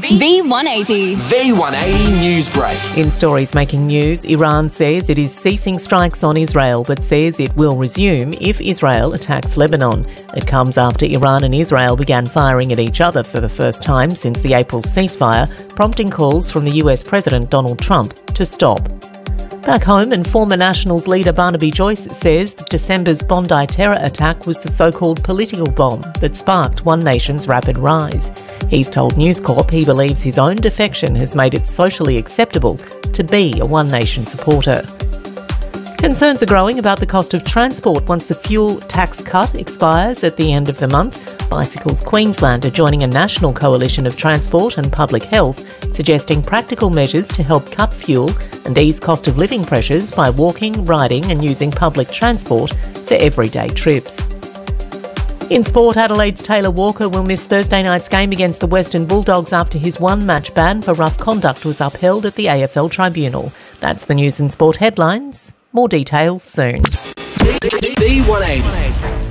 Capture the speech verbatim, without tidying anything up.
V one eighty. V one eighty News Break. In stories making news, Iran says it is ceasing strikes on Israel but says it will resume if Israel attacks Lebanon. It comes after Iran and Israel began firing at each other for the first time since the April ceasefire, prompting calls from the U S President Donald Trump to stop. Back home, and former Nationals leader Barnaby Joyce says that December's Bondi terror attack was the so-called political bomb that sparked One Nation's rapid rise. He's told News Corp he believes his own defection has made it socially acceptable to be a One Nation supporter. Concerns are growing about the cost of transport once the fuel tax cut expires at the end of the month. Bicycles Queensland are joining a national coalition of transport and public health, suggesting practical measures to help cut fuel and ease cost of living pressures by walking, riding and using public transport for everyday trips. In sport, Adelaide's Taylor Walker will miss Thursday night's game against the Western Bulldogs after his one-match ban for rough conduct was upheld at the A F L Tribunal. That's the news and sport headlines. More details soon. V one eighty.